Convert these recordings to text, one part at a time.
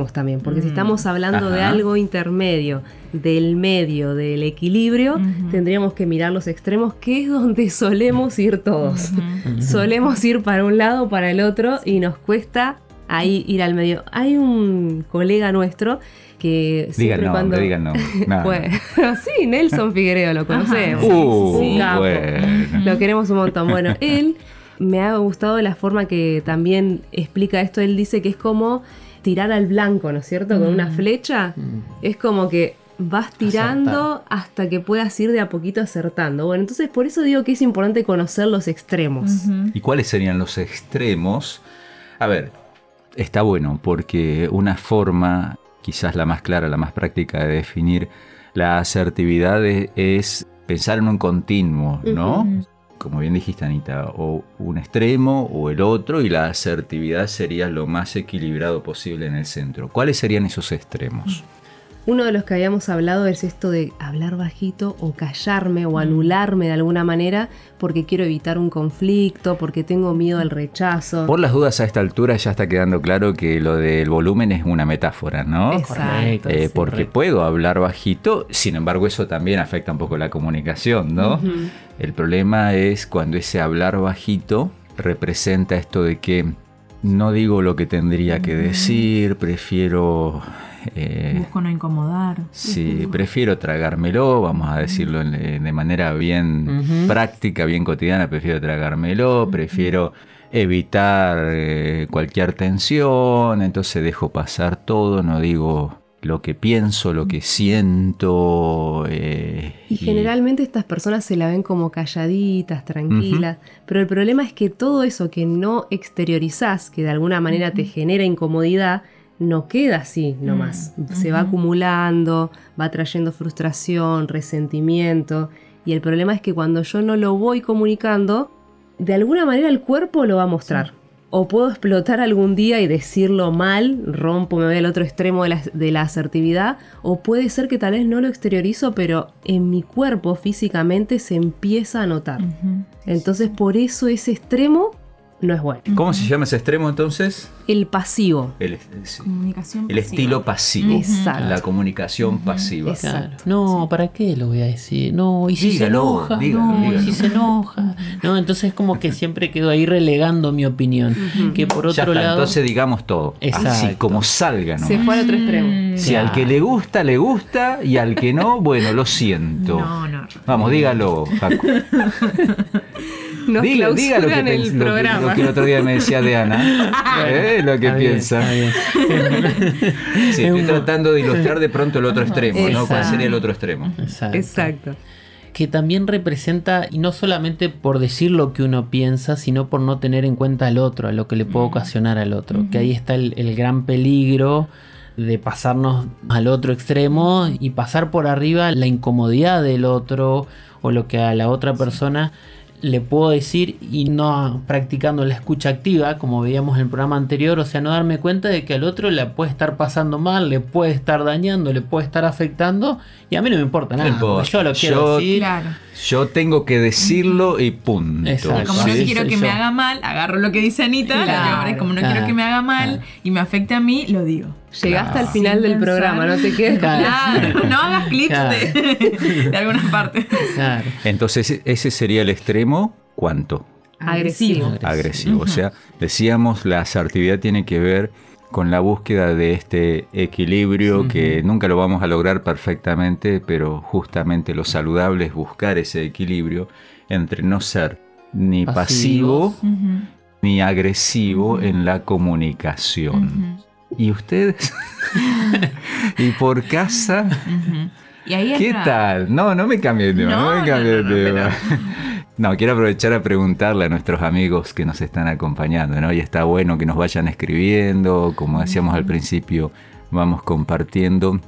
extremos también, porque si estamos hablando de algo intermedio, del medio, del equilibrio, tendríamos que mirar los extremos, que es donde solemos ir todos. Solemos ir para un lado o para el otro y nos cuesta ahí ir al medio. Hay un colega nuestro que siempre digan no. Bueno, sí, Nelson Figueredo, lo conocemos. Sí. Capo. Bueno. Lo queremos un montón. Bueno, él me ha gustado la forma que también explica esto. Él dice que es como tirar al blanco, ¿no es cierto? Con una flecha. Es como que vas tirando hasta que puedas ir de a poquito acertando. Bueno, entonces por eso digo que es importante conocer los extremos. ¿Y cuáles serían los extremos? A ver, está bueno porque una forma, quizás la más clara, la más práctica de definir la asertividad es pensar en un continuo, ¿no? Como bien dijiste, Anita, o un extremo o el otro, y la asertividad sería lo más equilibrado posible en el centro. ¿Cuáles serían esos extremos? Uno de los que habíamos hablado es esto de hablar bajito o callarme o anularme de alguna manera porque quiero evitar un conflicto, porque tengo miedo al rechazo. Por las dudas, a esta altura ya está quedando claro que lo del volumen es una metáfora, ¿no? Exacto. Porque puedo hablar bajito, sin embargo eso también afecta un poco la comunicación, ¿no? El problema es cuando ese hablar bajito representa esto de que no digo lo que tendría que decir, prefiero... busco no incomodar. Sí, prefiero tragármelo, vamos a decirlo de manera bien práctica, bien cotidiana, prefiero tragármelo, prefiero evitar cualquier tensión, entonces dejo pasar todo, no digo lo que pienso, lo que siento. Y generalmente estas personas se la ven como calladitas, tranquilas, pero el problema es que todo eso que no exteriorizás, que de alguna manera te genera incomodidad, no queda así nomás. Se va acumulando, va trayendo frustración, resentimiento, y el problema es que cuando yo no lo voy comunicando, de alguna manera el cuerpo lo va a mostrar. O puedo explotar algún día y decirlo mal, rompo, me voy al otro extremo de la asertividad, o puede ser que tal vez no lo exteriorizo, pero en mi cuerpo físicamente se empieza a notar. Entonces por eso ese extremo no es bueno. ¿Cómo se llama ese extremo entonces? El pasivo. Comunicación El pasiva. estilo pasivo. Exacto. La comunicación pasiva. Exacto. No, ¿para qué lo voy a decir? No, y si Dígalo, se enoja, dígalo. y si se enoja. No, entonces como que siempre quedo ahí relegando mi opinión. Que por Ya otro está, lado... entonces digamos todo. Exacto. Así como salga nomás. Se fue al otro extremo. Si al que le gusta, y al que no, bueno, lo siento. No. Vamos, dígalo, Jaco. Nos Diga lo que clausuran el programa. lo que el otro día me decía de Ana. Lo que Está bien, piensa. está bien. Sí, estoy tratando de ilustrar de pronto el otro extremo, ¿no? ¿Cuál Exacto. sería el otro extremo? Exacto. Que también representa, y no solamente por decir lo que uno piensa, sino por no tener en cuenta al otro, a lo que le puede ocasionar al otro. Que ahí está el gran peligro de pasarnos al otro extremo y pasar por arriba la incomodidad del otro o lo que a la otra persona le puedo decir, y no practicando la escucha activa como veíamos en el programa anterior, o sea, no darme cuenta de que al otro le puede estar pasando mal, le puede estar dañando, le puede estar afectando, y a mí no me importa nada, porque yo lo quiero decir. Claro. Yo tengo que decirlo y punto. Exacto. Como no Sí, quiero soy que yo. me haga mal, agarro lo que dice Anita, como no quiero que me haga mal y me afecte a mí, lo digo. Llegaste al final Sin del pensar. programa, no te quedes. Claro, no hagas clips de alguna parte. Claro. Entonces, ese sería el extremo, ¿cuánto? Agresivo. Agresivo. O sea, decíamos, la asertividad tiene que ver con la búsqueda de este equilibrio que nunca lo vamos a lograr perfectamente, pero justamente lo saludable es buscar ese equilibrio entre no ser ni pasivo ni agresivo en la comunicación. ¿Y ustedes? ¿Y por casa? Y ahí ¿Qué entra- tal? No me cambien de tema, no me cambien de tema. No, quiero aprovechar a preguntarle a nuestros amigos que nos están acompañando, ¿no? Y está bueno que nos vayan escribiendo, como decíamos al principio, vamos compartiendo.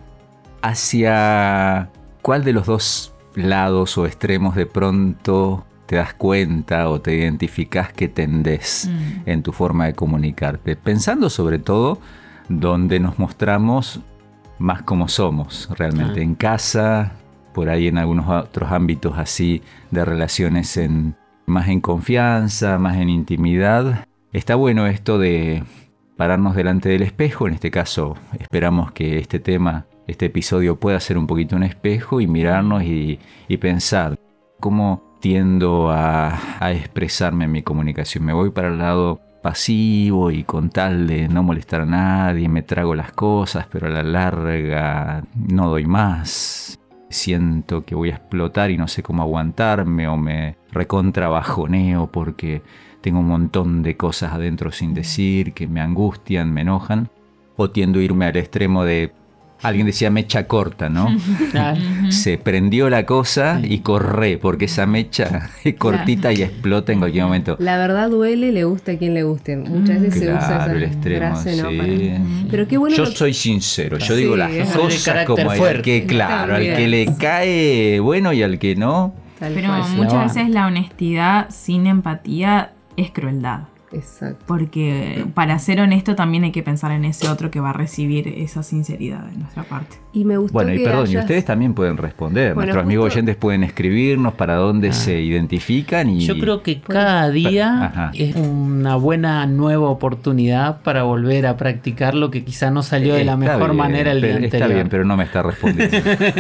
¿Hacia cuál de los dos lados o extremos de pronto te das cuenta o te identificas que tendés en tu forma de comunicarte? Pensando sobre todo donde nos mostramos más como somos realmente, en casa, por ahí en algunos otros ámbitos así de relaciones más en confianza, más en intimidad. Está bueno esto de pararnos delante del espejo. En este caso esperamos que este episodio pueda ser un poquito un espejo y mirarnos y pensar cómo tiendo a expresarme en mi comunicación. Me voy para el lado pasivo y con tal de no molestar a nadie me trago las cosas, pero a la larga no doy más. Siento que voy a explotar y no sé cómo aguantarme, o me recontrabajoneo porque tengo un montón de cosas adentro sin decir que me angustian, me enojan. O tiendo a irme al extremo de, alguien decía mecha corta, ¿no? Se prendió la cosa y corre, porque esa mecha es cortita y explota en cualquier momento. La verdad duele, le gusta a quien le guste. Muchas veces se usa esa el extremo, frase, ¿no? Sí. Pero qué bueno. Yo soy sincero, yo digo las cosas como al que, claro, al que le cae bueno y al que no. Pero muchas veces la honestidad sin empatía es crueldad. Exacto. Porque para ser honesto también hay que pensar en ese otro que va a recibir esa sinceridad de nuestra parte. Y me gustó bueno, y perdón, y ustedes también pueden responder. Nuestros amigos oyentes pueden escribirnos para dónde se identifican. Y yo creo que cada día es una buena nueva oportunidad para volver a practicar lo que quizá no salió de la mejor manera el día anterior. Está bien, pero no me está respondiendo.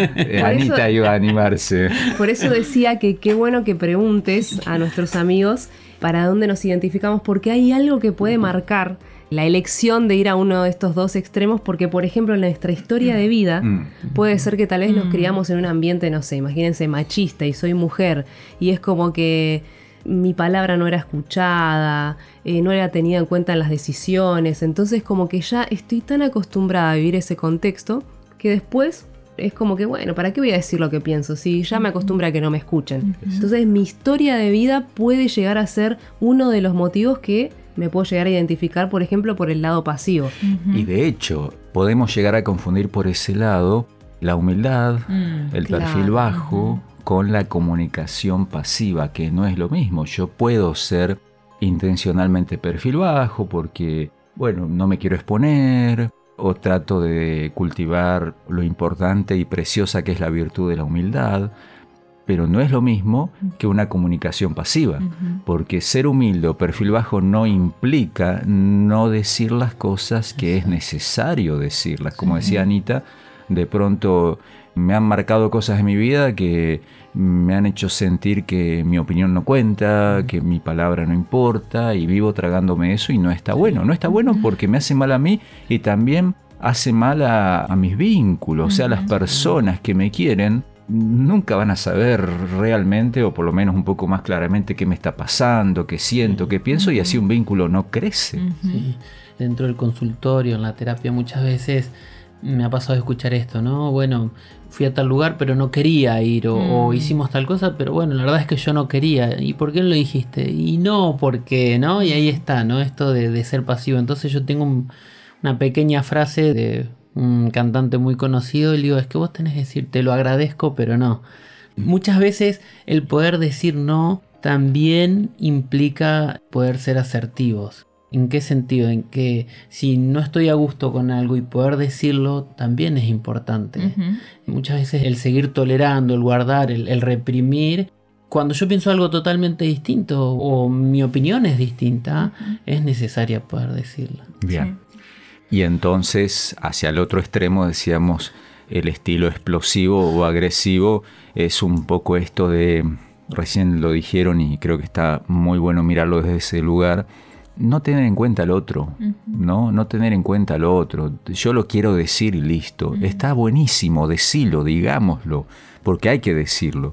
Anita iba a animarse. Por eso decía que qué bueno que preguntes a nuestros amigos para dónde nos identificamos, porque hay algo que puede marcar la elección de ir a uno de estos dos extremos, porque por ejemplo en nuestra historia de vida puede ser que tal vez nos criamos en un ambiente, no sé, imagínense, machista y soy mujer y es como que mi palabra no era escuchada, no era tenida en cuenta en las decisiones, entonces como que ya estoy tan acostumbrada a vivir ese contexto que después es como que, bueno, ¿para qué voy a decir lo que pienso? Si ya me acostumbro a que no me escuchen. Entonces mi historia de vida puede llegar a ser uno de los motivos que me puedo llegar a identificar, por ejemplo, por el lado pasivo. Y de hecho, podemos llegar a confundir por ese lado la humildad, el perfil bajo, con la comunicación pasiva, que no es lo mismo. Yo puedo ser intencionalmente perfil bajo porque, bueno, no me quiero exponer, o trato de cultivar lo importante y preciosa que es la virtud de la humildad, pero no es lo mismo que una comunicación pasiva, porque ser humilde o perfil bajo no implica no decir las cosas que es necesario decirlas. Como decía Anita, de pronto me han marcado cosas en mi vida que me han hecho sentir que mi opinión no cuenta, que mi palabra no importa, y vivo tragándome eso y no está bueno. No está bueno porque me hace mal a mí y también hace mal a mis vínculos. O sea, las personas que me quieren nunca van a saber realmente, o por lo menos un poco más claramente, qué me está pasando, qué siento, qué pienso, y así un vínculo no crece. Sí. Dentro del consultorio, en la terapia, muchas veces me ha pasado escuchar esto, ¿no? Bueno, fui a tal lugar pero no quería ir, o hicimos tal cosa, pero bueno, la verdad es que yo no quería. ¿Y por qué no lo dijiste? Y no, porque, ¿no? Y ahí está, ¿no? Esto de ser pasivo. Entonces yo tengo una pequeña frase de un cantante muy conocido y le digo, es que vos tenés que decir, te lo agradezco, pero no. Muchas veces el poder decir no también implica poder ser asertivos. ¿En qué sentido? En que si no estoy a gusto con algo y poder decirlo también es importante. Muchas veces el seguir tolerando, el guardar, el reprimir, cuando yo pienso algo totalmente distinto o mi opinión es distinta, es necesaria poder decirla. Bien. Sí. Y entonces hacia el otro extremo decíamos el estilo explosivo o agresivo es un poco esto de, recién lo dijeron y creo que está muy bueno mirarlo desde ese lugar, no tener en cuenta al otro, no tener en cuenta al otro. Yo lo quiero decir y listo. Está buenísimo, decirlo, digámoslo, porque hay que decirlo.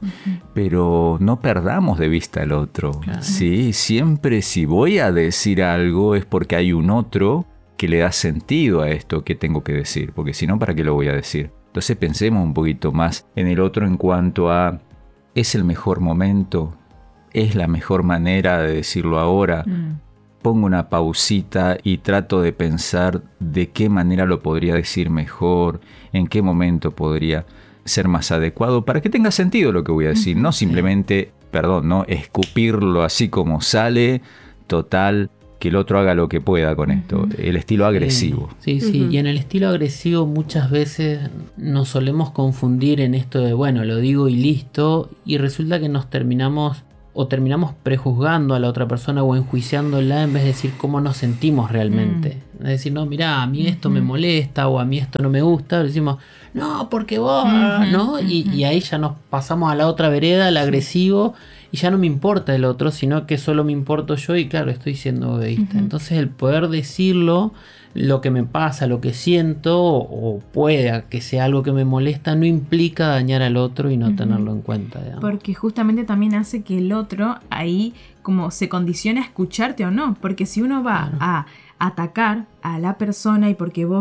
Pero no perdamos de vista al otro. Claro. ¿Sí? Siempre si voy a decir algo es porque hay un otro que le da sentido a esto que tengo que decir, porque si no, ¿para qué lo voy a decir? Entonces pensemos un poquito más en el otro en cuanto a ¿es el mejor momento? ¿Es la mejor manera de decirlo ahora? Pongo una pausita y trato de pensar de qué manera lo podría decir mejor, en qué momento podría ser más adecuado, para que tenga sentido lo que voy a decir, no simplemente, no escupirlo así como sale, total, que el otro haga lo que pueda con esto, el estilo agresivo. Sí, y en el estilo agresivo muchas veces nos solemos confundir en esto de, bueno, lo digo y listo, y resulta que nos terminamos o terminamos prejuzgando a la otra persona o enjuiciándola en vez de decir cómo nos sentimos realmente. Es decir, no, mirá, a mí esto me molesta o a mí esto no me gusta. Decimos, no, porque vos, ¿no? Y ahí ya nos pasamos a la otra vereda, al agresivo, y ya no me importa el otro, sino que solo me importo yo y claro, estoy siendo egoísta. Entonces el poder decirlo, lo que me pasa, lo que siento, o pueda que sea algo que me molesta, no implica dañar al otro y no tenerlo en cuenta, digamos. Porque justamente también hace que el otro ahí como se condicione a escucharte o no. Porque si uno va a atacar a la persona y porque vos,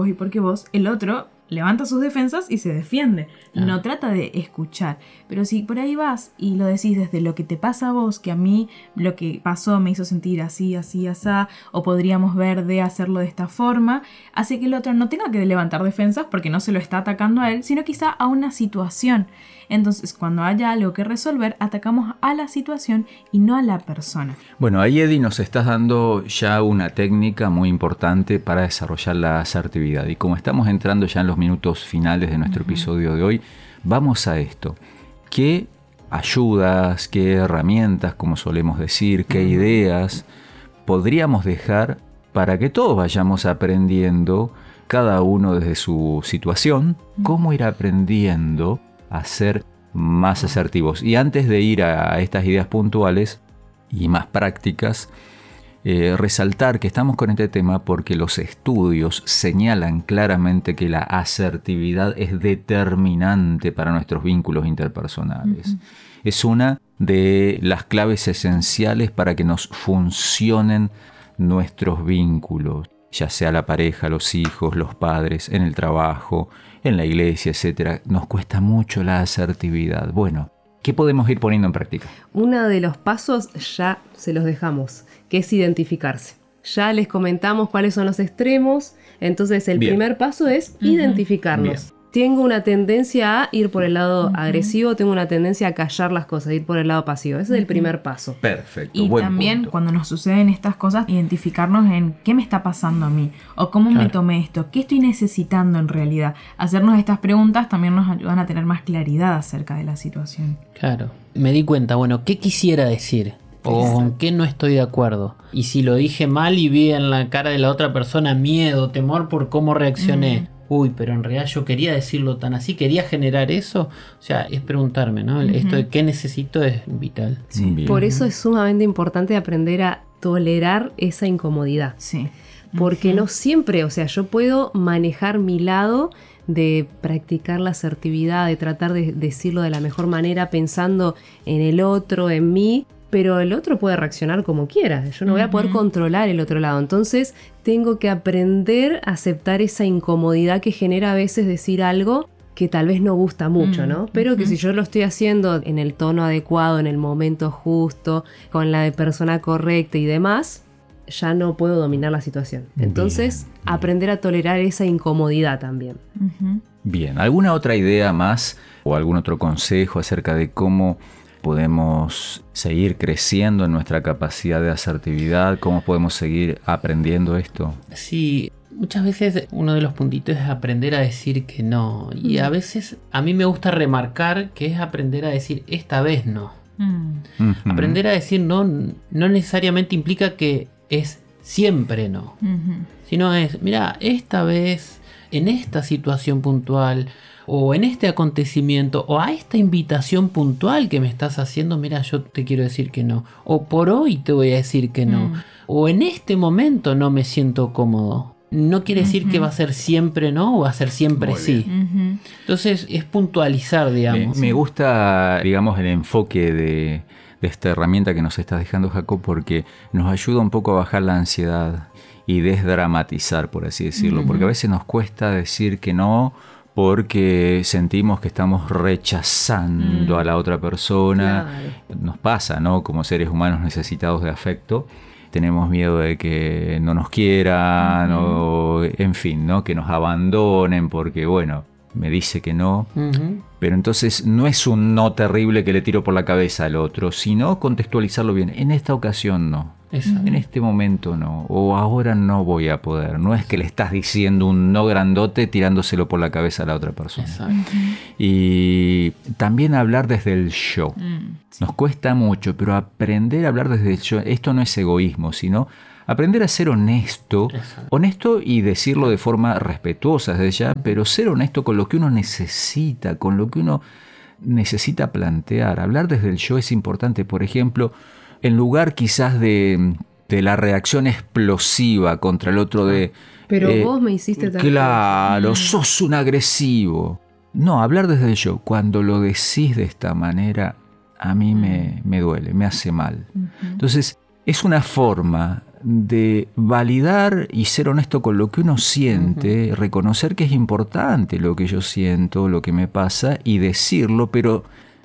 el otro levanta sus defensas y se defiende. No trata de escuchar. Pero si por ahí vas y lo decís desde lo que te pasa a vos, que a mí lo que pasó me hizo sentir así, así, asá, o podríamos ver de hacerlo de esta forma, hace que el otro no tenga que levantar defensas porque no se lo está atacando a él, sino quizá a una situación. Entonces, cuando haya algo que resolver, atacamos a la situación y no a la persona. Bueno, ahí, Eddie, nos estás dando ya una técnica muy importante para desarrollar la asertividad. Y como estamos entrando ya en los minutos finales de nuestro episodio de hoy, vamos a esto. ¿Qué ayudas, qué herramientas, como solemos decir, qué ideas podríamos dejar para que todos vayamos aprendiendo, cada uno desde su situación, cómo ir aprendiendo a ser más asertivos? Y antes de ir a estas ideas puntuales y más prácticas, resaltar que estamos con este tema porque los estudios señalan claramente que la asertividad es determinante para nuestros vínculos interpersonales. Es una de las claves esenciales para que nos funcionen nuestros vínculos, ya sea la pareja, los hijos, los padres, en el trabajo, en la iglesia, etc. Nos cuesta mucho la asertividad. Bueno, ¿qué podemos ir poniendo en práctica? Uno de los pasos ya se los dejamos, que es identificarse. Ya les comentamos cuáles son los extremos, entonces el primer paso es identificarnos. Tengo una tendencia a ir por el lado agresivo, tengo una tendencia a callar las cosas, ir por el lado pasivo. Ese es el primer paso. Perfecto. Y también punto. Cuando nos suceden estas cosas, identificarnos en qué me está pasando a mí o cómo me tomé esto, qué estoy necesitando en realidad. Hacernos estas preguntas también nos ayudan a tener más claridad acerca de la situación. Claro. Me di cuenta, bueno, ¿qué quisiera decir? O con qué no estoy de acuerdo. Y si lo dije mal y vi en la cara de la otra persona miedo, temor por cómo reaccioné. Uy, pero en realidad yo quería decirlo tan así, quería generar eso. O sea, es preguntarme, ¿no? Esto de qué necesito es vital. Sí. Por eso es sumamente importante aprender a tolerar esa incomodidad. Sí. Porque no siempre, o sea, yo puedo manejar mi lado de practicar la asertividad, de tratar de decirlo de la mejor manera pensando en el otro, en mí, pero el otro puede reaccionar como quiera. Yo no voy a poder controlar el otro lado. Entonces tengo que aprender a aceptar esa incomodidad que genera a veces decir algo que tal vez no gusta mucho, ¿no? Pero que si yo lo estoy haciendo en el tono adecuado, en el momento justo, con la persona correcta y demás, ya no puedo dominar la situación. Entonces, aprender a tolerar esa incomodidad también. Bien, ¿alguna otra idea más o algún otro consejo acerca de cómo podemos seguir creciendo en nuestra capacidad de asertividad? ¿Cómo podemos seguir aprendiendo esto? Sí, muchas veces uno de los puntitos es aprender a decir que no. Y a veces a mí me gusta remarcar que es aprender a decir esta vez no. Aprender a decir no necesariamente implica que es siempre no. Sino es, mira, esta vez, en esta situación puntual, o en este acontecimiento, o a esta invitación puntual que me estás haciendo, mira, yo te quiero decir que no. O por hoy te voy a decir que no. O en este momento no me siento cómodo. No quiere decir que va a ser siempre no o va a ser siempre sí. Entonces es puntualizar, digamos. Me gusta, digamos, el enfoque de esta herramienta que nos estás dejando, Jacob, porque nos ayuda un poco a bajar la ansiedad y desdramatizar, por así decirlo. Porque a veces nos cuesta decir que no, porque sentimos que estamos rechazando a la otra persona. Claro. Nos pasa, ¿no? Como seres humanos necesitados de afecto. Tenemos miedo de que no nos quieran o, en fin, ¿no? Que nos abandonen porque, bueno, me dice que no. Pero entonces no es un no terrible que le tiro por la cabeza al otro, sino contextualizarlo bien. En esta ocasión no. Exacto. En este momento no, o ahora no voy a poder. No es que le estás diciendo un no grandote tirándoselo por la cabeza a la otra persona. Exacto. Y también hablar desde el yo. Nos cuesta mucho, pero aprender a hablar desde el yo, esto no es egoísmo, sino aprender a ser honesto. Exacto. Honesto y decirlo de forma respetuosa desde ya, pero ser honesto con lo que uno necesita, con lo que uno necesita plantear. Hablar desde el yo es importante. Por ejemplo, en lugar quizás de la reacción explosiva contra el otro de... Pero vos me hiciste tal Claro, cosa. sos un agresivo. No, hablar desde el yo. Cuando lo decís de esta manera, a mí me duele, me hace mal. Entonces, es una forma de validar y ser honesto con lo que uno siente, reconocer que es importante lo que yo siento, lo que me pasa, y decirlo, pero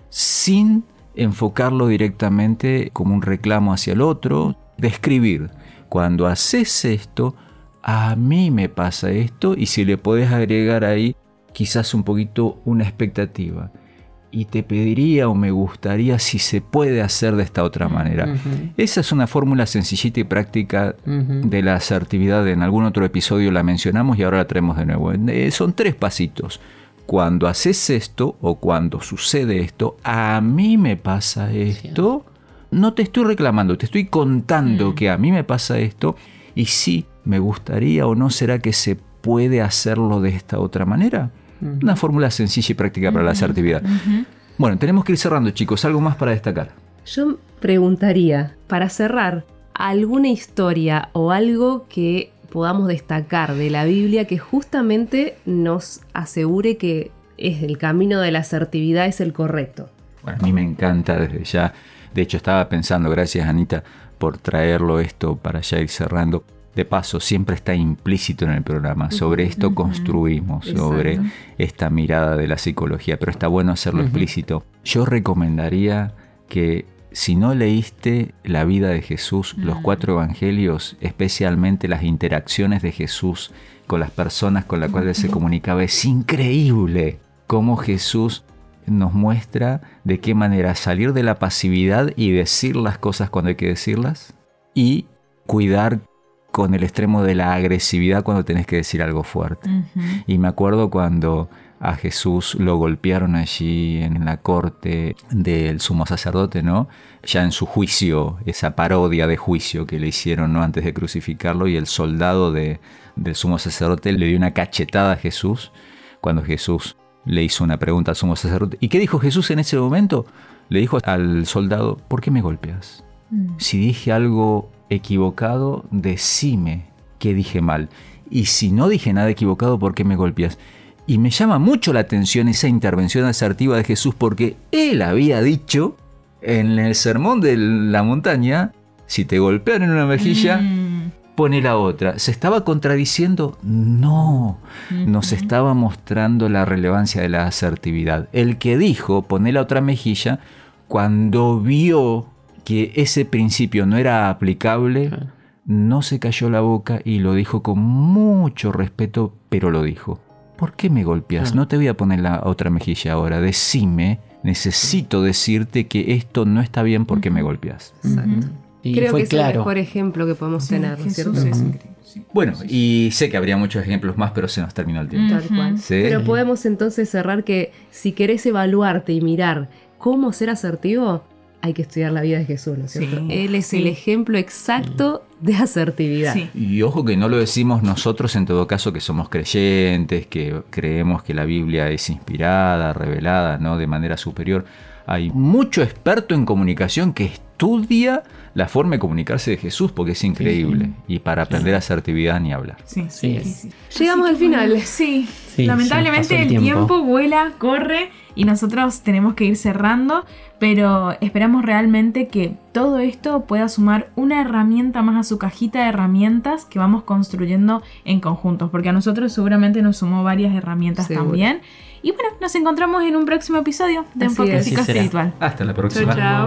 sin enfocarlo directamente como un reclamo hacia el otro. Describir, cuando haces esto, a mí me pasa esto, y si le podés agregar ahí quizás un poquito una expectativa. Y te pediría o me gustaría si se puede hacer de esta otra manera. Esa es una fórmula sencillita y práctica de la asertividad. En algún otro episodio la mencionamos y ahora la traemos de nuevo. Son 3 pasitos. Cuando haces esto o cuando sucede esto, a mí me pasa esto. No te estoy reclamando, te estoy contando que a mí me pasa esto. Y sí, me gustaría o no, ¿será que se puede hacerlo de esta otra manera? Una fórmula sencilla y práctica para la asertividad. Bueno, tenemos que ir cerrando, chicos. ¿Algo más para destacar? Yo preguntaría, para cerrar, ¿alguna historia o algo que podamos destacar de la Biblia que justamente nos asegure que es el camino de la asertividad es el correcto? Bueno, a mí me encanta desde ya. De hecho, estaba pensando, gracias Anita por traerlo esto para ya ir cerrando. De paso, siempre está implícito en el programa. Sobre esto construimos, sobre esta mirada de la psicología, pero está bueno hacerlo explícito. Yo recomendaría que si no leíste la vida de Jesús, los 4 evangelios, especialmente las interacciones de Jesús con las personas con las cuales se comunicaba, es increíble cómo Jesús nos muestra de qué manera salir de la pasividad y decir las cosas cuando hay que decirlas, y cuidar con el extremo de la agresividad cuando tenés que decir algo fuerte. Y me acuerdo cuando a Jesús lo golpearon allí en la corte del sumo sacerdote, ¿no? Ya en su juicio, esa parodia de juicio que le hicieron, ¿no?, antes de crucificarlo, y el soldado del sumo sacerdote le dio una cachetada a Jesús cuando Jesús le hizo una pregunta al sumo sacerdote. ¿Y qué dijo Jesús en ese momento? Le dijo al soldado: ¿por qué me golpeas? Si dije algo equivocado, decime que dije mal. Y si no dije nada equivocado, ¿por qué me golpeas? Y me llama mucho la atención esa intervención asertiva de Jesús, porque él había dicho en el sermón de la montaña: si te golpean en una mejilla, pone la otra. ¿Se estaba contradiciendo? No. Nos estaba mostrando la relevancia de la asertividad. El que dijo poné la otra mejilla, cuando vio que ese principio no era aplicable, no se cayó la boca y lo dijo con mucho respeto, pero lo dijo. ¿Por qué me golpeas? No te voy a poner la otra mejilla ahora. Decime, necesito decirte que esto no está bien porque me golpeas. Exacto. Y creo fue que es claro. el mejor ejemplo que podemos tener, ¿no es cierto? Jesús es increíble. Sí. Bueno, y sé que habría muchos ejemplos más, pero se nos terminó el tiempo. Tal cual. Sí. Pero podemos entonces cerrar que si querés evaluarte y mirar cómo ser asertivo, hay que estudiar la vida de Jesús, ¿no es cierto? Sí, Él es el ejemplo exacto de asertividad. Sí. Y ojo que no lo decimos nosotros, en todo caso, que somos creyentes, que creemos que la Biblia es inspirada, revelada, ¿no?, de manera superior. Hay mucho experto en comunicación que estudia la forma de comunicarse de Jesús, porque es increíble. Y para aprender asertividad ni hablar. Sí, Sí. Llegamos Así al que, final. bueno, sí. Sí, Lamentablemente se nos pasó el el tiempo tiempo vuela, corre y nosotros tenemos que ir cerrando, pero esperamos realmente que todo esto pueda sumar una herramienta más a su cajita de herramientas que vamos construyendo en conjuntos, porque a nosotros seguramente nos sumó varias herramientas Seguro. también. Y bueno, nos encontramos en un próximo episodio de Así Enfoque es. Así será. Psicoespiritual. Hasta la próxima. Chao.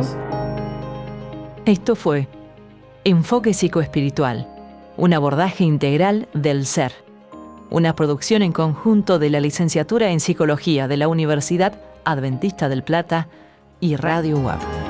Esto fue Enfoque Psicoespiritual, un abordaje integral del ser. Una producción en conjunto de la Licenciatura en Psicología de la Universidad Adventista del Plata y Radio UAP.